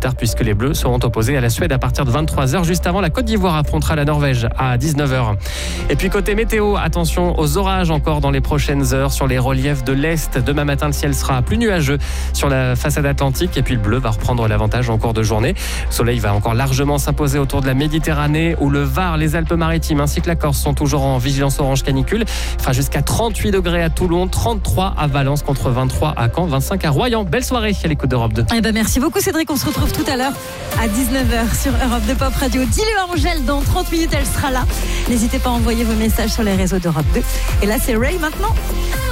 tard puisque les Bleus seront opposés à la Suède à partir de 23h. Juste avant, la Côte d'Ivoire affrontera la Norvège à 19h. Et puis côté météo, attention aux orages encore dans les prochaines heures sur les reliefs de l'Est. Demain matin, le ciel sera plus nuageux sur la façade atlantique et puis le bleu va reprendre l'avantage en cours de journée. Le soleil va encore largement s'imposer autour de la Méditerranée où le Var, les Alpes-Maritimes ainsi que la Corse sont toujours en vigilance orange canicule. Il fera jusqu'à 38 degrés à Toulon, 33 à Valence contre 23 à Caen, 25 à Royan. Belle soirée à l'écoute d'Europe 2. Merci beaucoup Cédric, on se retrouve tout à l'heure à 19h sur Europe 2 Pop Radio. Dis-le à Angèle, dans 30 minutes elle sera là. N'hésitez pas à envoyer vos messages sur les réseaux d'Europe 2. Et là c'est Ray maintenant.